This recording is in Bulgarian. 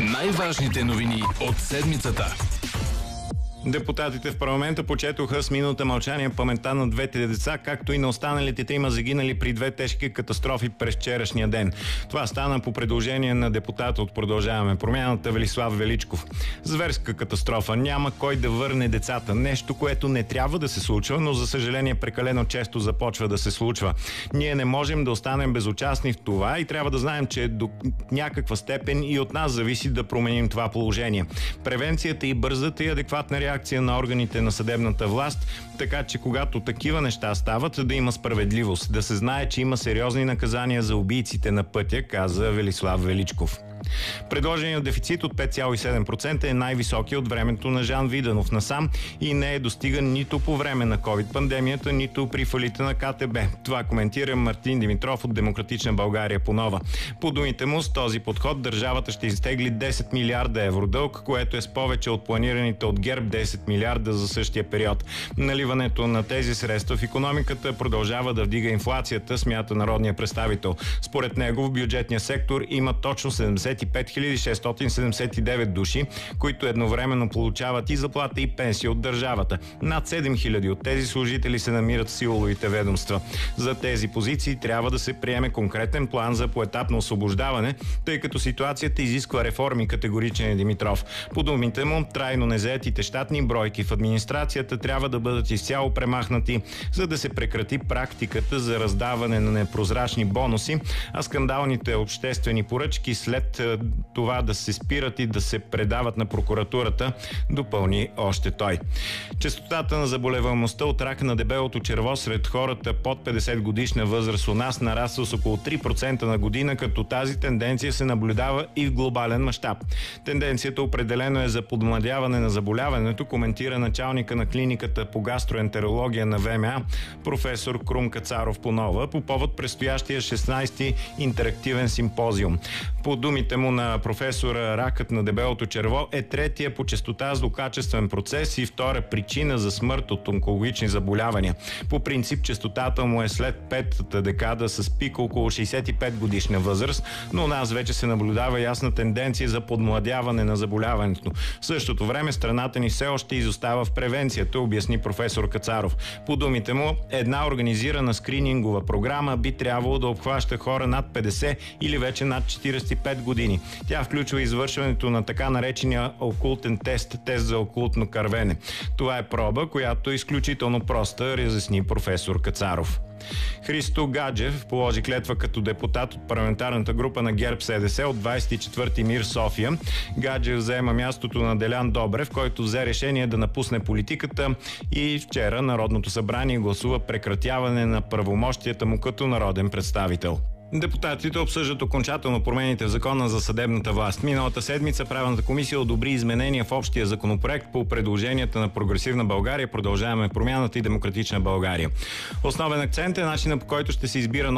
Най-важните новини от седмицата. Депутатите в парламента почетоха с минута мълчание паметта на двете деца, както и на останалите трима загинали при две тежки катастрофи през вчерашния ден. Това стана по предложение на депутата от Продължаваме промяната Велислав Величков. Зверска катастрофа. Няма кой да върне децата. Нещо, което не трябва да се случва, но за съжаление прекалено често започва да се случва. Ние не можем да останем безучастни в това и трябва да знаем, че до някаква степен и от нас зависи да променим това положение. Превенцията и бързата и адекватна реакция на органите на съдебната власт, така че когато такива неща стават, да има справедливост, да се знае, че има сериозни наказания за убийците на пътя, каза Велислав Величков. Предложеният дефицит от 5,7% е най-високият от времето на Жан Виденов насам и не е достиган нито по време на COVID-пандемията, нито при фалита на КТБ. Това коментира Мартин Димитров от Демократична България по нова. По думите му, с този подход държавата ще изтегли 10 милиарда евро дълг, което е с повече от планираните от ГЕРБ 10 милиарда за същия период. Наливането на тези средства в икономиката продължава да вдига инфлацията, смята народния представител. Според него в бюджетния сектор има точно 75 679 души, които едновременно получават и заплата и пенсия от държавата. Над 7000 от тези служители се намират в силовите ведомства. За тези позиции трябва да се приеме конкретен план за поетапно освобождаване, тъй като ситуацията изисква реформи, категоричен е Димитров. По думите му, трайно незаетите щатни бройки в администрацията трябва да бъдат изцяло премахнати, за да се прекрати практиката за раздаване на непрозрачни бонуси, а скандалните обществени поръчки след това да се спират и да се предават на прокуратурата, допълни още той. Честотата на заболеваемостта от рак на дебелото черво сред хората под 50 годишна възраст у нас нараства с около 3% на година, като тази тенденция се наблюдава и в глобален мащаб. Тенденцията определено е за подмладяване на заболяването, коментира началника на клиниката по гастроентерология на ВМА, професор Крум Кацаров по нова, по повод предстоящия 16-ти интерактивен симпозиум. По думите му на професора, ракът на дебелото черво е третия по честота злокачествен процес и втора причина за смърт от онкологични заболявания. По принцип, честотата му е след петата декада с пик около 65 годишна възраст, но у нас вече се наблюдава ясна тенденция за подмладяване на заболяването. В същото време страната ни все още изостава в превенцията, обясни професор Кацаров. По думите му, една организирана скринингова програма би трябвало да обхваща хора над 50 или вече над 45 години. Тя включва извършването на така наречения окултен тест за окултно кървене. Това е проба, която е изключително проста, разясни професор Кацаров. Христо Гаджев положи клетва като депутат от парламентарната група на ГЕРБ-СДС от 24-ти МИР София. Гаджев заема мястото на Делян Добрев, който взе решение да напусне политиката и вчера Народното събрание гласува прекратяване на правомощията му като народен представител. Депутатите обсъждат окончателно промените в Закона за съдебната власт. Миналата седмица Правната комисия одобри изменения в общия законопроект по предложенията на Прогресивна България, Продължаваме промяната и Демократична България. Основен акцент е начинът, по който ще се избира